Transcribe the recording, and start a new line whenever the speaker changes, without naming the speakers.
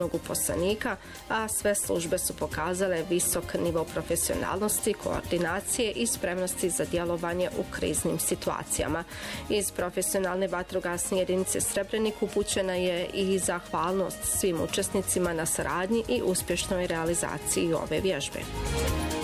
uposlenika, a sve službe su pokazale visok nivo profesionalnosti, koordinacije i spremnosti za djelovanje u kriznim situacijama. Iz profesionalne vatrogasne jedinice Srebrenik upućena je i zahvalnost svim učesnicima na saradnji i uspješnoj realizaciji ove vježbe.